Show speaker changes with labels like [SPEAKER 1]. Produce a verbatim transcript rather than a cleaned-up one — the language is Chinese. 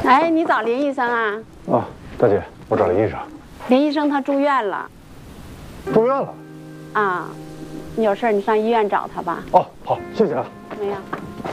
[SPEAKER 1] 哎，你找林医生啊？
[SPEAKER 2] 啊，大姐，我找林医生。
[SPEAKER 1] 林医生他住院了。
[SPEAKER 2] 住院了？
[SPEAKER 1] 啊，你有事你上医院找他吧。
[SPEAKER 2] 哦，好，谢谢啊。
[SPEAKER 1] 没有。